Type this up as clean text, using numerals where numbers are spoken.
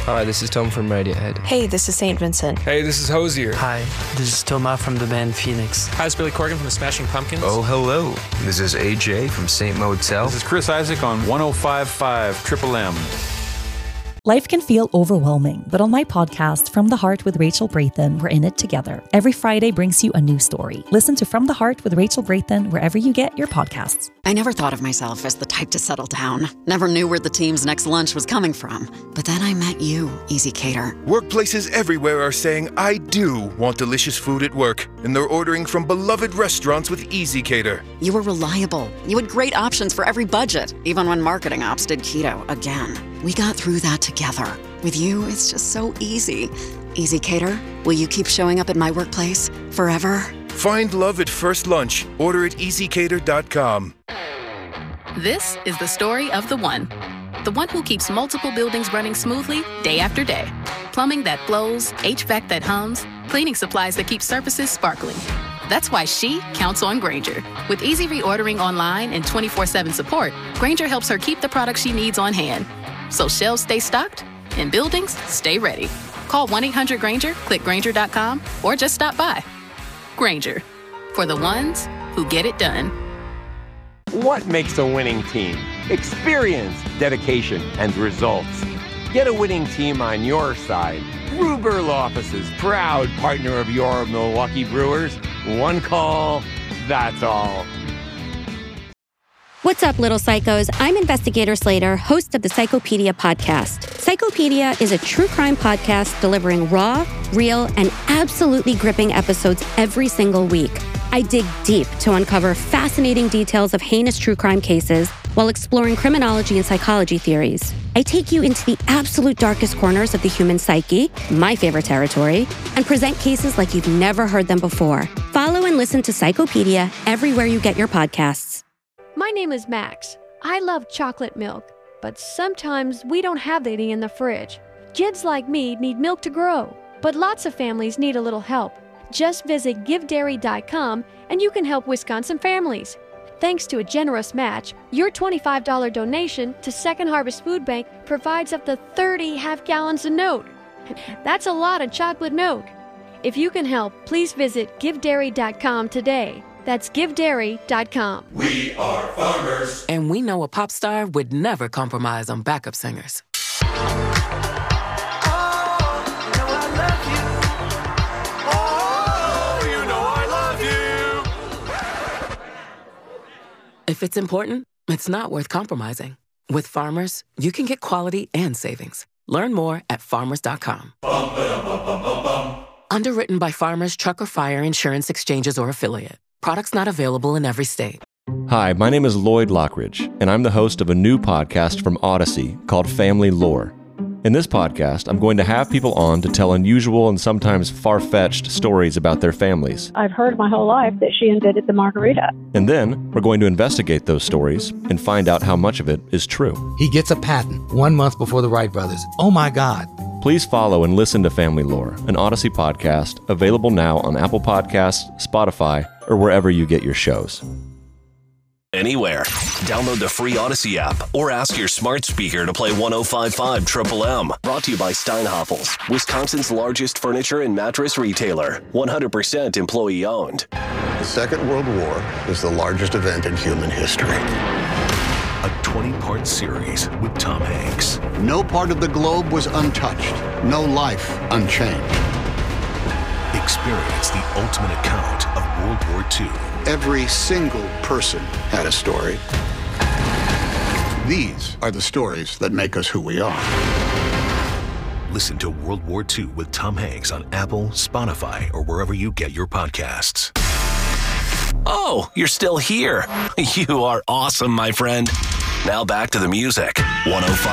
Hi, this is Tom from Radiohead. Hey, this is St. Vincent. Hey, this is Hosier. Hi, this is Thomas from the band Phoenix. Hi, it's Billy Corgan from the Smashing Pumpkins. Oh, hello. This is AJ from St. Motel. This is Chris Isaac on 105.5 Triple M. Life can feel overwhelming, but on my podcast, From the Heart with Rachel Brathen, we're in it together. Every Friday brings you a new story. Listen to From the Heart with Rachel Brathen wherever you get your podcasts. I never thought of myself as the type to settle down. Never knew where the team's next lunch was coming from. But then I met you, Easy Cater. Workplaces everywhere are saying, I do want delicious food at work. And they're ordering from beloved restaurants with Easy Cater. You were reliable. You had great options for every budget, even when marketing ops did keto again. We got through that together. With you, it's just so easy. Easy Cater, will you keep showing up at my workplace forever? Find love at first lunch. Order at easycater.com. This is the story of the one. The one who keeps multiple buildings running smoothly day after day. Plumbing that flows, HVAC that hums, cleaning supplies that keep surfaces sparkling. That's why she counts on Grainger. With easy reordering online and 24/7 support, Grainger helps her keep the products she needs on hand. So shelves stay stocked and buildings stay ready. Call 1-800-GRAINGER, click Grainger.com, or just stop by. Grainger, for the ones who get it done. What makes a winning team? Experience, dedication, and results. Get a winning team on your side. Ruberl Offices, proud partner of your Milwaukee Brewers. One call, that's all. What's up, little psychos? I'm Investigator Slater, host of the Psychopedia podcast. Psychopedia is a true crime podcast delivering raw, real, and absolutely gripping episodes every single week. I dig deep to uncover fascinating details of heinous true crime cases while exploring criminology and psychology theories. I take you into the absolute darkest corners of the human psyche, my favorite territory, and present cases like you've never heard them before. Follow and listen to Psychopedia everywhere you get your podcasts. My name is Max. I love chocolate milk, but sometimes we don't have any in the fridge. Kids like me need milk to grow, but lots of families need a little help. Just visit GiveDairy.com and you can help Wisconsin families. Thanks to a generous match, your $25 donation to Second Harvest Food Bank provides up to 30 half-gallons of milk. That's a lot of chocolate milk. If you can help, please visit GiveDairy.com today. That's GiveDairy.com. We are farmers. And we know a pop star would never compromise on backup singers. If it's important, it's not worth compromising. With Farmers, you can get quality and savings. Learn more at farmers.com. Underwritten by Farmers Truck or Fire Insurance Exchanges or Affiliate. Products not available in every state. Hi, my name is Lloyd Lockridge, and I'm the host of a new podcast from Odyssey called Family Lore. In this podcast, I'm going to have people on to tell unusual and sometimes far-fetched stories about their families. I've heard my whole life that she invented the margarita. And then, we're going to investigate those stories and find out how much of it is true. He gets a patent 1 month before the Wright brothers. Oh my God. Please follow and listen to Family Lore, an Odyssey podcast, available now on Apple Podcasts, Spotify, or wherever you get your shows. Anywhere. Download the free Odyssey app or ask your smart speaker to play 105.5 Triple M. Brought to you by Steinhoffels, Wisconsin's largest furniture and mattress retailer. 100% employee owned. The Second World War is the largest event in human history. A 20-part series with Tom Hanks. No part of the globe was untouched. No life unchanged. Experience the ultimate account of World War II. Every single person had a story. These are the stories that make us who we are. Listen to World War II with Tom Hanks on Apple, Spotify, or wherever you get your podcasts. Oh, you're still here. You are awesome, my friend. Now back to the music. 105.